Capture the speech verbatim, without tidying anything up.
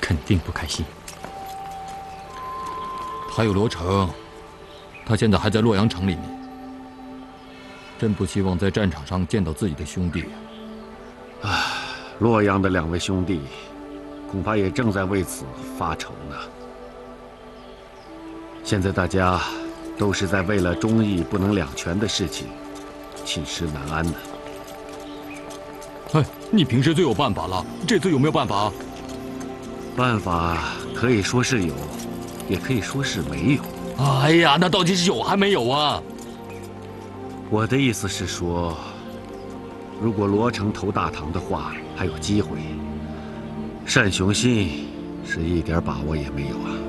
肯定不开心。 还有罗成，他现在还在洛阳城里面，真不希望在战场上见到自己的兄弟。 唉，洛阳的两位兄弟，恐怕也正在为此发愁呢。现在大家都是在为了忠义不能两全的事情，寝食难安呢。 哎，你平时最有办法了，这次有没有办法？ 办法可以说是有，也可以说是没有。 哎呀，那到底是有还没有啊？ 我的意思是说，如果罗成投大唐的话，还有机会。单雄信是一点把握也没有啊。